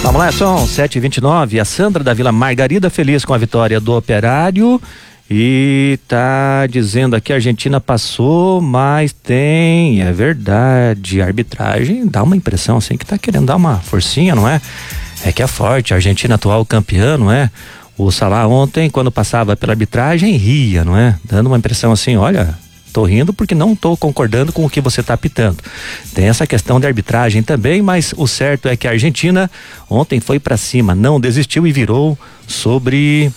Vamos lá, são 7h29. A Sandra da Vila Margarida feliz com a vitória do Operário e tá dizendo aqui: a Argentina passou, mas é verdade, a arbitragem dá uma impressão assim que tá querendo dar uma forcinha, não é? É que é forte, a Argentina atual campeã, não é? O Salah ontem, quando passava pela arbitragem, ria, não é? Dando uma impressão assim: olha, tô rindo porque não tô concordando com o que você tá apitando. Tem essa questão de arbitragem também, mas o certo é que a Argentina ontem foi pra cima, não desistiu e virou sobre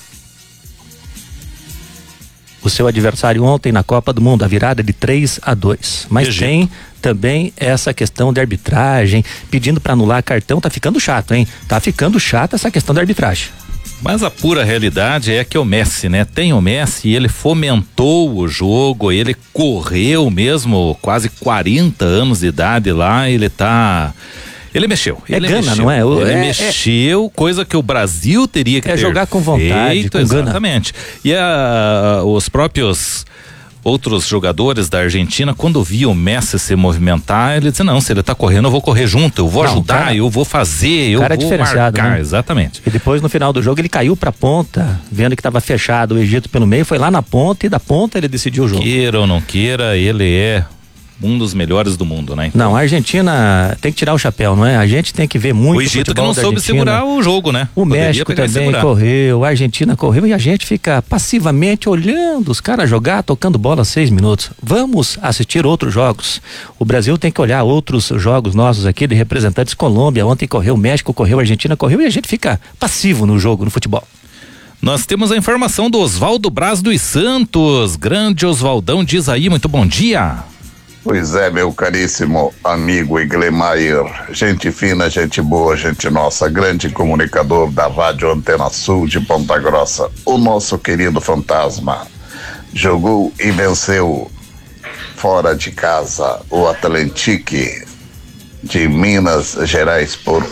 o seu adversário ontem na Copa do Mundo, a virada de 3-2. Mas Egito. Tem também essa questão de arbitragem, pedindo pra anular cartão. Tá ficando chato, hein? Tá ficando chato essa questão da arbitragem. Mas a pura realidade é que o Messi, né? Tem o Messi, ele fomentou o jogo, ele correu mesmo quase 40 anos de idade lá, ele mexeu. Ele gana, mexeu, não é? Ele mexeu, coisa que o Brasil teria que ter jogar com vontade, feito, com gana. exatamente. E os próprios outros jogadores da Argentina, quando viam o Messi se movimentar, ele dizia: não, se ele tá correndo, eu vou correr junto, eu vou ajudar, cara, eu vou fazer, eu vou marcar, né? Exatamente. E depois, no final do jogo, ele caiu pra ponta, vendo que tava fechado o Egito pelo meio, foi lá na ponta, e da ponta ele decidiu o jogo. Queira ou não queira, ele é um dos melhores do mundo, né? Não, a Argentina tem que tirar o chapéu, não é? A gente tem que ver muito o Egito que não soube segurar o jogo, né? O México também correu, a Argentina correu e a gente fica passivamente olhando os caras jogar, tocando bola 6 minutos. Vamos assistir outros jogos. O Brasil tem que olhar outros jogos nossos aqui de representantes. Colômbia ontem correu, México correu, Argentina correu e a gente fica passivo no jogo, no futebol. Nós temos a informação do Oswaldo Braz dos Santos. Grande Oswaldão, diz aí, muito bom dia. Pois é, meu caríssimo amigo Iglemaier, gente fina, gente boa, gente nossa, grande comunicador da Rádio Antena Sul de Ponta Grossa, o nosso querido fantasma, jogou e venceu fora de casa o Atlético de Minas Gerais por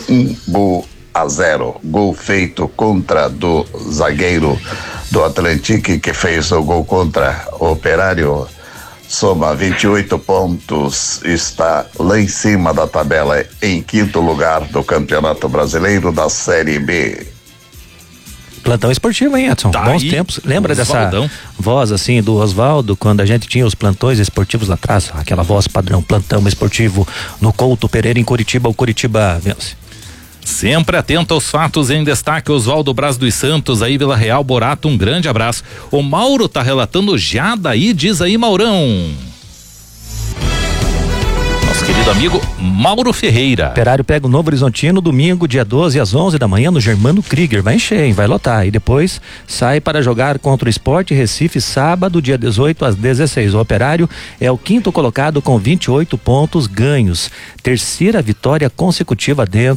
1-0, gol feito contra do zagueiro do Atlético que fez o gol contra o Operário. Soma 28 pontos, está lá em cima da tabela, em 5º lugar do Campeonato Brasileiro da Série B. Plantão esportivo, hein, Edson? Tá Bons aí, tempos. Lembra Osvaldão. Dessa voz assim do Oswaldo, quando a gente tinha os plantões esportivos lá atrás, aquela voz padrão, plantão esportivo no Couto Pereira em Curitiba, o Curitiba vence. Sempre atento aos fatos, em destaque Oswaldo Braz dos Santos, aí Vila Real, Borato, um grande abraço. O Mauro tá relatando já daí, diz aí, Maurão. Nosso querido amigo Mauro Ferreira. Operário pega o Novo Horizontino domingo, dia 12 às 11 da manhã no Germano Krieger, vai encher, hein? Vai lotar, e depois sai para jogar contra o Sport Recife sábado, dia 18 às 16. O Operário é o 5º colocado com 28 pontos ganhos, terceira vitória consecutiva dentro